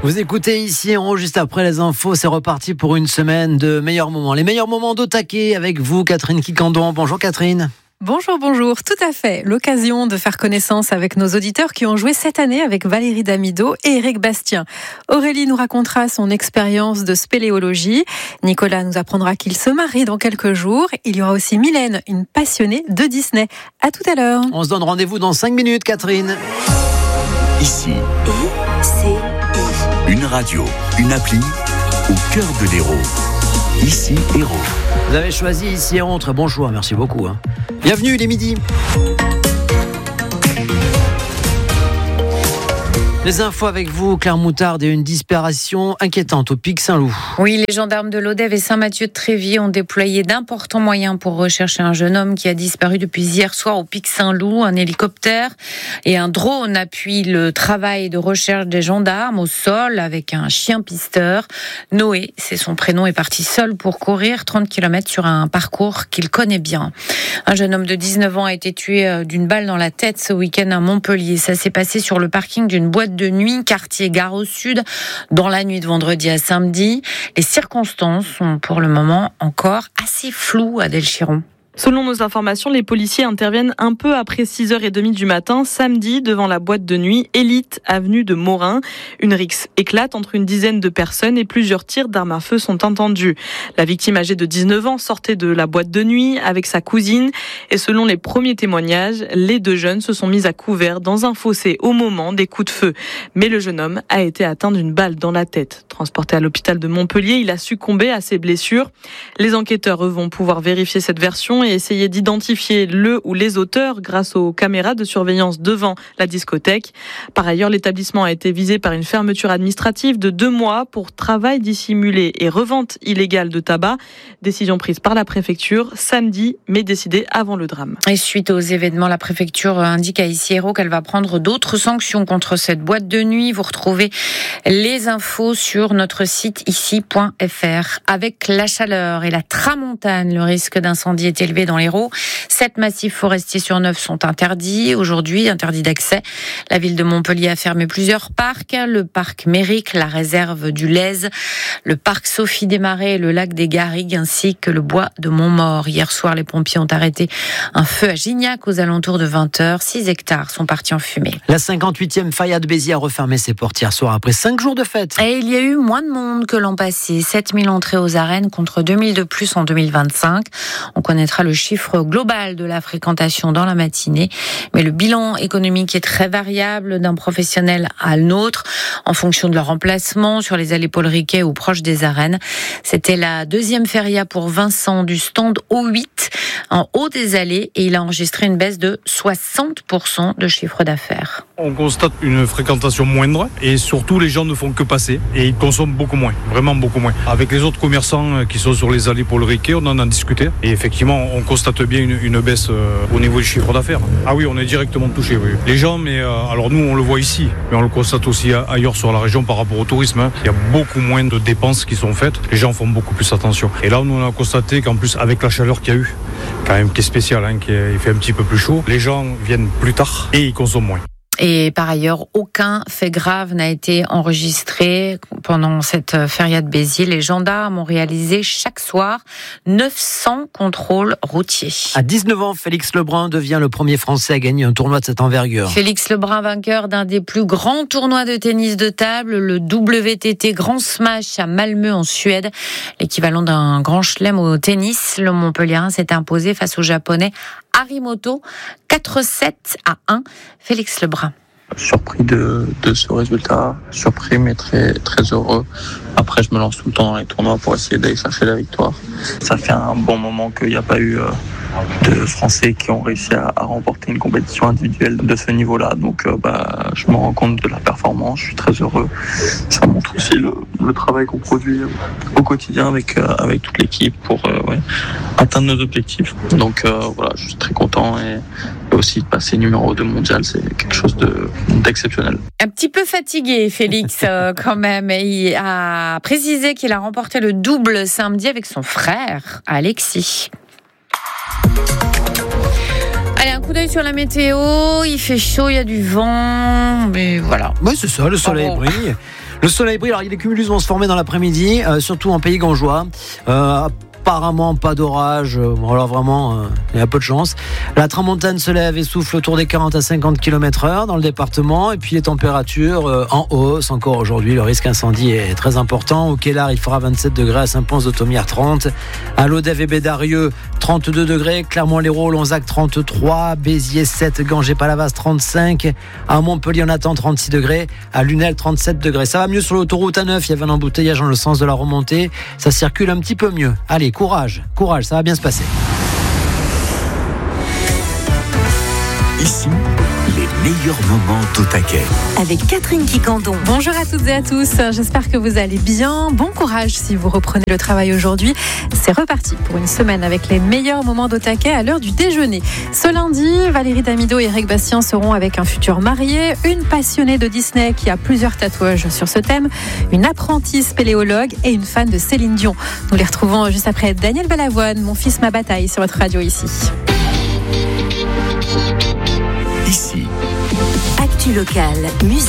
Vous écoutez ici Héros, juste après les infos, c'est reparti pour une semaine de meilleurs moments. Les meilleurs moments d'au taquet avec vous, Catherine Quicandon. Bonjour Catherine. Bonjour, tout à fait. L'occasion de faire connaissance avec nos auditeurs qui ont joué cette année avec Valérie Damido et Éric Bastien. Aurélie nous racontera son expérience de spéléologie. Nicolas nous apprendra qu'il se marie dans quelques jours. Il y aura aussi Mylène, une passionnée de Disney. À tout à l'heure. On se donne rendez-vous dans 5 minutes, Catherine. Ici, une radio, une appli au cœur de l'Hérault. Ici, Hérault. Vous avez choisi ici Hérault, très bon choix, merci beaucoup. Bienvenue, il est midi. Les infos avec vous, Claire Moutarde, et une disparition inquiétante au Pic Saint-Loup. Oui, les gendarmes de l'Odève et Saint-Mathieu-de-Tréviers ont déployé d'importants moyens pour rechercher un jeune homme qui a disparu depuis hier soir au Pic Saint-Loup. Un hélicoptère et un drone appuient le travail de recherche des gendarmes au sol avec un chien pisteur. Noé, c'est son prénom, est parti seul pour courir 30 km sur un parcours qu'il connaît bien. Un jeune homme de 19 ans a été tué d'une balle dans la tête ce week-end à Montpellier. Ça s'est passé sur le parking d'une boîte de nuit, quartier Gare au Sud, dans la nuit de vendredi à samedi. Les circonstances sont pour le moment encore assez floues, Adèle Chiron. Selon nos informations, les policiers interviennent un peu après 6h30 du matin, samedi, devant la boîte de nuit Élite, avenue de Morin. Une rixe éclate entre une dizaine de personnes et plusieurs tirs d'armes à feu sont entendus. La victime âgée de 19 ans sortait de la boîte de nuit avec sa cousine et selon les premiers témoignages, les deux jeunes se sont mis à couvert dans un fossé au moment des coups de feu. Mais le jeune homme a été atteint d'une balle dans la tête. Transporté à l'hôpital de Montpellier, il a succombé à ses blessures. Les enquêteurs, eux, vont pouvoir vérifier cette version et essayer d'identifier le ou les auteurs grâce aux caméras de surveillance devant la discothèque. Par ailleurs, l'établissement a été visé par une fermeture administrative de 2 mois pour travail dissimulé et revente illégale de tabac. Décision prise par la préfecture samedi, mais décidée avant le drame. Et suite aux événements, la préfecture indique à Ici Hérault qu'elle va prendre d'autres sanctions contre cette boîte de nuit. Vous retrouvez les infos sur notre site ici.fr. Avec la chaleur et la tramontane, le risque d'incendie est élevé dans l'Hérault. 7 massifs forestiers sur 9 sont interdits. Aujourd'hui, interdits d'accès. La ville de Montpellier a fermé plusieurs parcs. Le parc Méric, la réserve du Lez, le parc Sophie des Marais, le lac des Garrigues, ainsi que le bois de Montmort. Hier soir, les pompiers ont arrêté un feu à Gignac aux alentours de 20h. 6 hectares sont partis en fumée. La 58e Fayad Béziers a refermé ses portes hier soir après 5 jours de fête. Et il y a eu moins de monde que l'an passé. 7000 entrées aux arènes contre 2000 de plus en 2025. On connaîtra le chiffre global de la fréquentation dans la matinée. Mais le bilan économique est très variable d'un professionnel à l'autre en fonction de leur emplacement sur les allées Paul Riquet ou proches des arènes. C'était la 2e feria pour Vincent du stand O8 en haut des allées et il a enregistré une baisse de 60% de chiffre d'affaires. On constate une fréquentation moindre et surtout les gens ne font que passer et ils consomment beaucoup moins, vraiment beaucoup moins. Avec les autres commerçants qui sont sur les allées Paul Riquet, on en a discuté et effectivement on constate bien une baisse au niveau du chiffre d'affaires. Ah oui, on est directement touché. Oui. Les gens, mais alors nous on le voit ici, mais on le constate aussi ailleurs sur la région par rapport au tourisme. Il y a beaucoup moins de dépenses qui sont faites. Les gens font beaucoup plus attention. Et là, nous on a constaté qu'en plus avec la chaleur qu'il y a eu, quand même qui est spéciale, il fait un petit peu plus chaud. Les gens viennent plus tard et ils consomment moins. Et par ailleurs, aucun fait grave n'a été enregistré pendant cette feria de Béziers. Les gendarmes ont réalisé chaque soir 900 contrôles routiers. À 19 ans, Félix Lebrun devient le premier Français à gagner un tournoi de cette envergure. Félix Lebrun, vainqueur d'un des plus grands tournois de tennis de table, le WTT Grand Smash à Malmö en Suède, l'équivalent d'un grand chelem au tennis. Le Montpellierin s'est imposé face au Japonais Harimoto, 4-7 à 1. Félix Lebrun. Surpris de ce résultat, surpris mais très, très heureux. Après, je me lance tout le temps dans les tournois pour essayer d'aller chercher la victoire. Ça fait un bon moment qu'il n'y a pas eu de Français qui ont réussi à remporter une compétition individuelle de ce niveau-là. Donc, je me rends compte de la performance, je suis très heureux. Ça montre aussi le travail qu'on produit au quotidien avec toute l'équipe pour atteindre nos objectifs. Donc, je suis très content et aussi de passer numéro 2 mondial, c'est quelque chose d'exceptionnel. Un petit peu fatigué, Félix, quand même. Et il a précisé qu'il a remporté le double samedi avec son frère, Alexis. Allez, un coup d'œil sur la météo. Il fait chaud, il y a du vent, mais voilà. Oui, c'est ça, le soleil brille. Le soleil brille, alors les cumulus vont se former dans l'après-midi, surtout en pays gangeois. Apparemment pas d'orage, alors vraiment il y a peu de chance. La tramontane se lève et souffle autour des 40 à 50 km/h dans le département, et puis les températures en hausse encore aujourd'hui. Le risque incendie est très important. Au Kellar, il fera 27 degrés, à Saint-Pons-de-Thomières 30, à Lodève et Bédarieux 32 degrés, Clermont-Lérault, Lonzac 33, Béziers 7, Ganges-Palavas 35, à Montpellier on attend 36 degrés, à Lunel 37 degrés. Ça va mieux sur l'autoroute A9, il y avait un embouteillage dans le sens de la remontée, ça circule un petit peu mieux. Allez, courage, ça va bien se passer. Ici, les meilleurs moments d'Au Taquet. Avec Catherine Quicandon. Bonjour à toutes et à tous, j'espère que vous allez bien. Bon courage si vous reprenez le travail aujourd'hui. C'est reparti pour une semaine avec les meilleurs moments d'Au Taquet à l'heure du déjeuner. Ce lundi, Valérie Damido et Eric Bastien seront avec un futur marié, une passionnée de Disney qui a plusieurs tatouages sur ce thème, une apprentie spéléologue et une fan de Céline Dion. Nous les retrouvons juste après Daniel Balavoine, Mon fils, ma bataille, sur votre radio ici. Ici. Actu locale, musique.